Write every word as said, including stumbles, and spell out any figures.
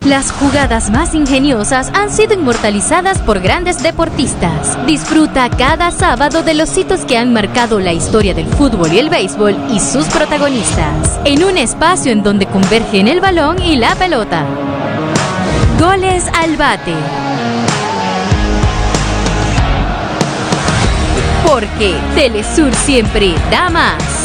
Las jugadas más ingeniosas han sido inmortalizadas por grandes deportistas. Disfruta cada sábado de los hitos que han marcado la historia del fútbol y el béisbol y sus protagonistas, en un espacio en donde convergen el balón y la pelota. Goles al bate. Porque Telesur siempre da más.